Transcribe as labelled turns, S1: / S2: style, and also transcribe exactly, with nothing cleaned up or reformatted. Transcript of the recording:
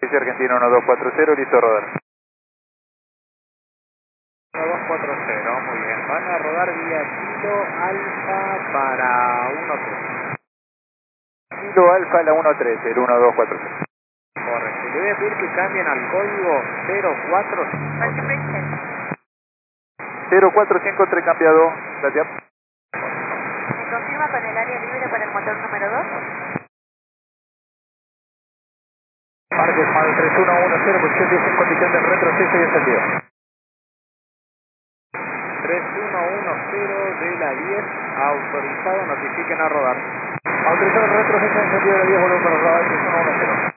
S1: Argentina uno dos cuatro cero, listo a rodar.
S2: uno dos cuatro cero, muy bien. Van a rodar vía Kilo Alfa para uno tres.
S1: Kilo Alfa la uno tres, el uno dos cuatro cero.
S2: Correcto. Le voy a pedir que cambien al código cero cuatro
S1: cero cuatro cinco tres cambiado, gracias.
S3: ¿Me confirma con el área libre para el motor número dos?
S1: Parque Mal tres uno uno cero, posición diez en condición de retroceso y encendido.
S2: tres uno uno cero de la diez, autorizado, notifiquen a rodar.
S1: Autorizado el retroceso encendido de diez, volvemos para rodar tres uno uno cero.